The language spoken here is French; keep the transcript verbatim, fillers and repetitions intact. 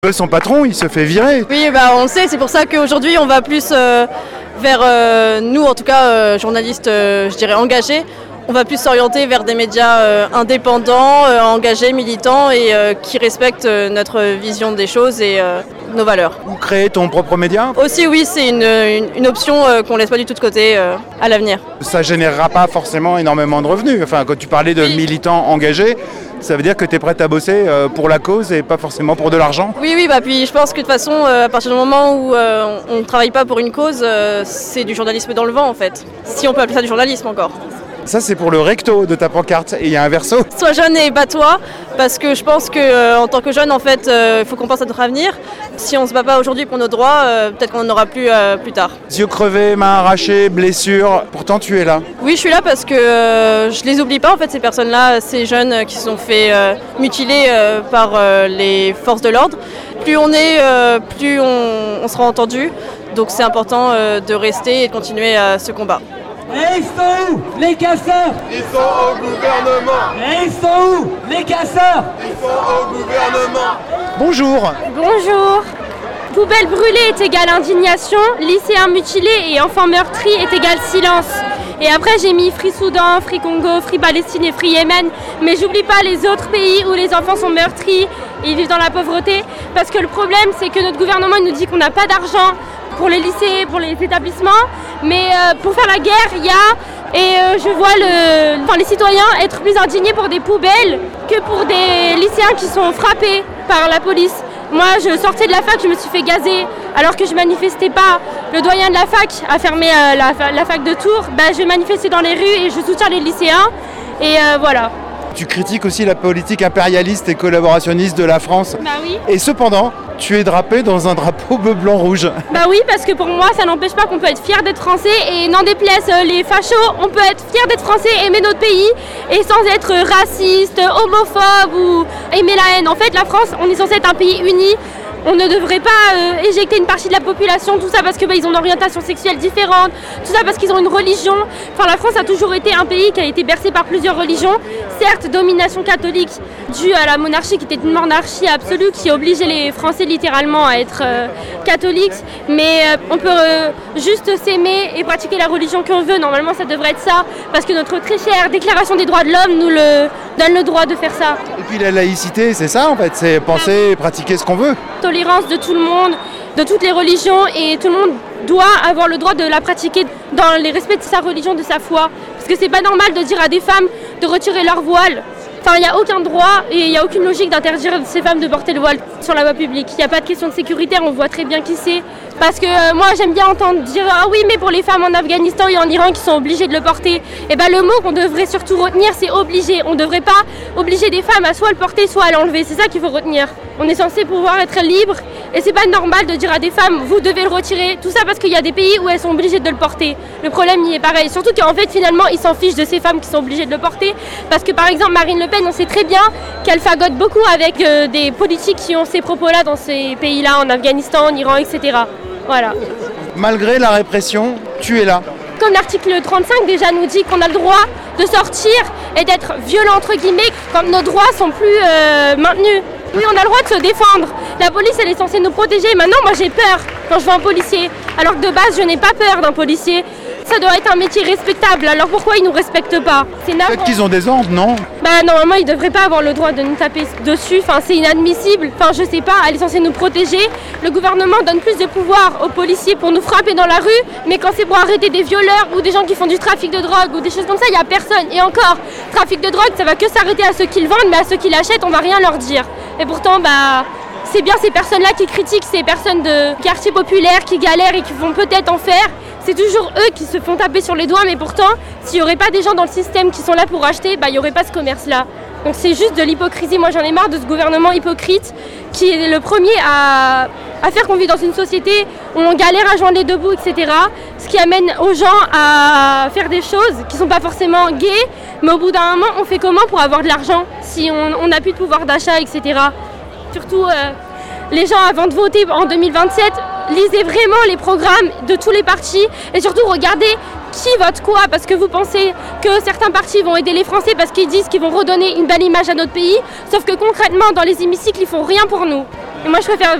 Son patron, il se fait virer. Oui, bah, on le sait, c'est pour ça qu'aujourd'hui on va plus euh, vers, euh, nous en tout cas, euh, journalistes, euh, je dirais engagés, on va plus s'orienter vers des médias euh, indépendants, euh, engagés, militants et euh, qui respectent euh, notre vision des choses et euh, nos valeurs. Ou créer ton propre média ? Aussi oui, c'est une, une, une option euh, qu'on ne laisse pas du tout de côté euh, à l'avenir. Ça ne générera pas forcément énormément de revenus. Enfin, quand tu parlais de oui. militants engagés, ça veut dire que tu es prête à bosser pour la cause et pas forcément pour de l'argent ? Oui, oui, bah puis je pense que de toute façon, euh, à partir du moment où euh, on ne travaille pas pour une cause, euh, c'est du journalisme dans le vent en fait. Si on peut appeler ça du journalisme encore. Ça, c'est pour le recto de ta pancarte. Et il y a un verso. Sois jeune et bats-toi, parce que je pense qu'en euh, tant que jeune, en fait, il euh, faut qu'on pense à notre avenir. Si on ne se bat pas aujourd'hui pour nos droits, euh, peut-être qu'on n'en aura plus euh, plus tard. Yeux crevés, mains arrachées, blessures, pourtant tu es là. Oui, je suis là parce que euh, je les oublie pas, en fait, ces personnes-là, ces jeunes qui se sont fait euh, mutiler euh, par euh, les forces de l'ordre. Plus on est, euh, plus on, on sera entendu. Donc c'est important euh, de rester et de continuer à ce combat. Et ils sont où les casseurs? Ils sont au gouvernement. Et ils sont où les casseurs? Ils sont au gouvernement. Bonjour. Bonjour. Poubelle brûlée est égale indignation, lycéens mutilés et enfants meurtris est égal silence. Et après j'ai mis Free Soudan, Free Congo, Free Palestine et Free Yémen, mais j'oublie pas les autres pays où les enfants sont meurtris et ils vivent dans la pauvreté, parce que le problème c'est que notre gouvernement il nous dit qu'on n'a pas d'argent pour les lycées, pour les établissements, mais euh, pour faire la guerre, il y a, et euh, je vois le, enfin, les citoyens être plus indignés pour des poubelles que pour des lycéens qui sont frappés par la police. Moi, je sortais de la fac, je me suis fait gazer alors que je manifestais pas. Le doyen de la fac a fermé euh, la, la fac de Tours, bah, je manifestais dans les rues et je soutiens les lycéens, et euh, voilà. Tu critiques aussi la politique impérialiste et collaborationniste de la France. Bah oui. Et cependant, tu es drapé dans un drapeau bleu, blanc, rouge. Bah oui, parce que pour moi, ça n'empêche pas qu'on peut être fier d'être français et n'en déplaise les fachos, on peut être fier d'être français, aimer notre pays et sans être raciste, homophobe ou aimer la haine. En fait, la France, on est censé être un pays uni. On ne devrait pas euh, éjecter une partie de la population, tout ça parce qu'ils bah, ont une orientation sexuelle différente, tout ça parce qu'ils ont une religion. Enfin, la France a toujours été un pays qui a été bercé par plusieurs religions. Certes, domination catholique due à la monarchie qui était une monarchie absolue qui obligeait les Français littéralement à être euh, catholiques. Mais euh, on peut euh, juste s'aimer et pratiquer la religion qu'on veut. Normalement, ça devrait être ça, parce que notre très chère Déclaration des droits de l'homme nous le donne le droit de faire ça. Et puis la laïcité, c'est ça en fait, c'est penser et pratiquer ce qu'on veut. Tolérance de tout le monde, de toutes les religions, et tout le monde doit avoir le droit de la pratiquer dans les respects de sa religion, de sa foi. Parce que c'est pas normal de dire à des femmes de retirer leur voile. Enfin, il n'y a aucun droit et il n'y a aucune logique d'interdire ces femmes de porter le voile sur la voie publique. Il n'y a pas de question de sécurité, on voit très bien qui c'est. Parce que euh, moi, j'aime bien entendre dire « Ah oui, mais pour les femmes en Afghanistan et en Iran qui sont obligées de le porter », et ben le mot qu'on devrait surtout retenir, c'est « obligé ». On ne devrait pas obliger des femmes à soit le porter, soit à l'enlever. C'est ça qu'il faut retenir. On est censé pouvoir être libre et c'est pas normal de dire à des femmes « Vous devez le retirer ». Tout ça parce qu'il y a des pays où elles sont obligées de le porter. Le problème, il est pareil. Surtout qu'en fait, finalement, ils s'en fichent de ces femmes qui sont obligées de le porter. Parce que par exemple, Marine Le Pen, on sait très bien qu'elle fagote beaucoup avec euh, des politiques qui ont ces propos-là dans ces pays-là, en Afghanistan, en Iran, et cetera. Voilà. Malgré la répression, tu es là. Comme l'article trente-cinq déjà nous dit qu'on a le droit de sortir et d'être violent entre guillemets quand nos droits sont plus euh, maintenus. Oui, on a le droit de se défendre. La police, elle est censée nous protéger. Maintenant, moi, j'ai peur quand je vois un policier. Alors que de base, je n'ai pas peur d'un policier. Ça doit être un métier respectable. Alors pourquoi ils nous respectent pas? C'est navrant. Peut-être qu'ils ont des ordres, non? Bah normalement, ils devraient pas avoir le droit de nous taper dessus. Enfin, c'est inadmissible. Enfin, je sais pas. Elle est censée nous protéger. Le gouvernement donne plus de pouvoir aux policiers pour nous frapper dans la rue. Mais quand c'est pour arrêter des violeurs ou des gens qui font du trafic de drogue ou des choses comme ça, il y a personne. Et encore, trafic de drogue, ça va que s'arrêter à ceux qui le vendent, mais à ceux qui l'achètent, on va rien leur dire. Et pourtant, bah, c'est bien ces personnes-là qui critiquent ces personnes de quartiers populaires qui galèrent et qui vont peut-être en faire. C'est toujours eux qui se font taper sur les doigts, mais pourtant, s'il n'y aurait pas des gens dans le système qui sont là pour acheter, bah, il n'y aurait pas ce commerce-là. Donc c'est juste de l'hypocrisie. Moi, j'en ai marre de ce gouvernement hypocrite qui est le premier à, à faire qu'on vit dans une société où on galère à joindre les deux bouts, et cetera. Ce qui amène aux gens à faire des choses qui ne sont pas forcément gays, mais au bout d'un moment, on fait comment pour avoir de l'argent si on n'a plus de pouvoir d'achat, et cetera. Surtout, euh, les gens, avant de voter en deux mille vingt-sept, lisez vraiment les programmes de tous les partis et surtout regardez qui vote quoi, parce que vous pensez que certains partis vont aider les Français parce qu'ils disent qu'ils vont redonner une belle image à notre pays, sauf que concrètement dans les hémicycles ils font rien pour nous. Et moi je préfère